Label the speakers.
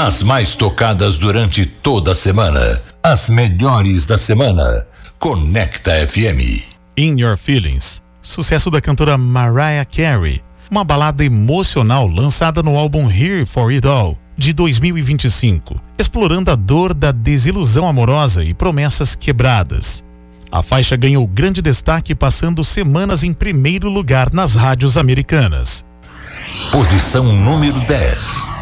Speaker 1: As mais tocadas durante toda a semana. As melhores da semana. Conecta FM.
Speaker 2: In Your Feelings, sucesso da cantora Mariah Carey. Uma balada emocional lançada no álbum Here for It All, de 2025, explorando a dor da desilusão amorosa e promessas quebradas. A faixa ganhou grande destaque, passando semanas em primeiro lugar nas rádios americanas.
Speaker 1: Posição número 10.